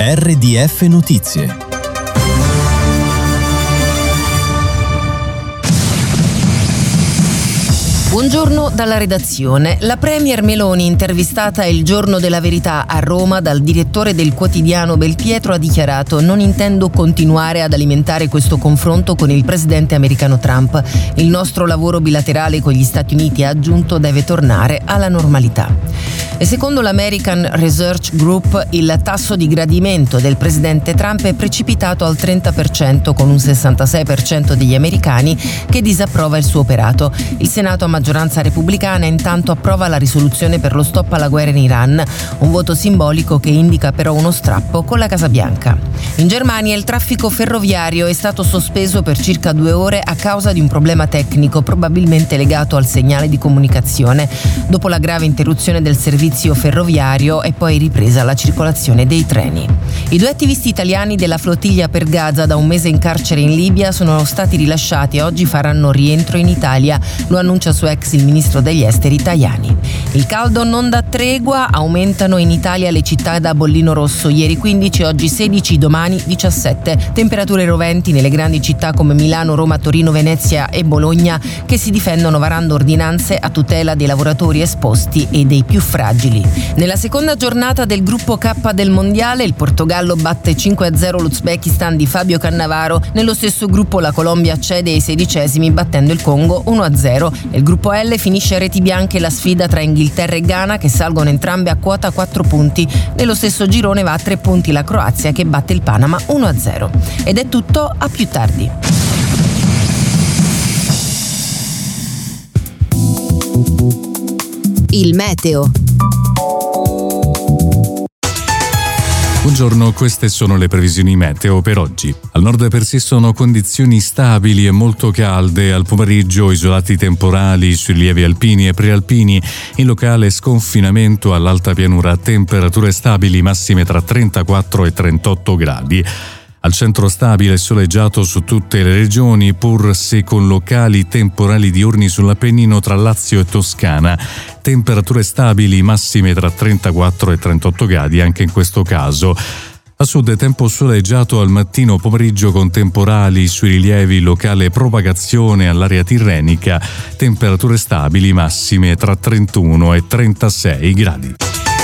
RDF Notizie. Buongiorno dalla redazione. La premier Meloni, intervistata il giorno della verità a Roma dal direttore del quotidiano Belpietro, ha dichiarato: non intendo continuare ad alimentare questo confronto con il presidente americano Trump. Il nostro lavoro bilaterale con gli Stati Uniti, ha aggiunto, deve tornare alla normalità. E secondo l'American Research Group il tasso di gradimento del presidente Trump è precipitato al 30%, con un 66% degli americani che disapprova il suo operato. Il Senato a maggioranza repubblicana intanto approva la risoluzione per lo stop alla guerra in Iran, un voto simbolico che indica però uno strappo con la Casa Bianca. In Germania il traffico ferroviario è stato sospeso per circa 2 ore a causa di un problema tecnico, probabilmente legato al segnale di comunicazione. Dopo la grave interruzione del servizio ferroviario è poi ripresa la circolazione dei treni. I 2 attivisti italiani della flottiglia per Gaza, da un mese in carcere in Libia, sono stati rilasciati e oggi faranno rientro in Italia, lo annuncia su X il ministro degli esteri Tajani. Il caldo non dà tregua, aumentano in Italia le città da bollino rosso, ieri 15, oggi 16, domani 17. Temperature roventi nelle grandi città come Milano, Roma, Torino, Venezia e Bologna, che si difendono varando ordinanze a tutela dei lavoratori esposti e dei più fragili. Nella seconda giornata del gruppo K del mondiale il Portogallo batte 5-0 l'Uzbekistan di Fabio Cannavaro. Nello stesso gruppo la Colombia cede ai 16esimi battendo il Congo 1-0. Nel gruppo L finisce a reti bianche la sfida tra Inghilterra e Ghana, che salgono entrambe a quota 4 punti. Nello stesso girone va a 3 punti la Croazia, che batte il Panama 1-0. Ed è tutto, a più tardi. Il meteo. Buongiorno, queste sono le previsioni meteo per oggi. Al nord persistono condizioni stabili e molto calde, al pomeriggio isolati temporali sui rilievi alpini e prealpini, in locale sconfinamento all'alta pianura, temperature stabili massime tra 34 e 38 gradi. Al centro stabile e soleggiato su tutte le regioni, pur se con locali temporali diurni sull'Appennino tra Lazio e Toscana. Temperature stabili massime tra 34 e 38 gradi anche in questo caso. A sud tempo soleggiato al mattino pomeriggio con temporali sui rilievi, locale propagazione all'area tirrenica. Temperature stabili massime tra 31 e 36 gradi.